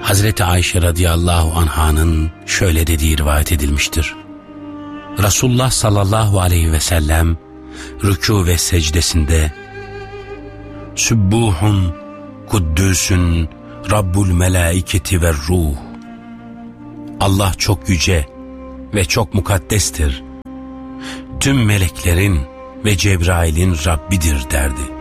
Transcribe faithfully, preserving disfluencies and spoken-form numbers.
Hazreti Ayşe radıyallahu anh'ın şöyle dediği rivayet edilmiştir. Resulullah sallallahu aleyhi ve sellem rükû ve secdesinde Sübbuhun, Kuddüsün, Rabbul melaiketi ve ruh. Allah çok yüce ve çok mukaddestir. Tüm meleklerin ve Cebrail'in Rabbidir derdi.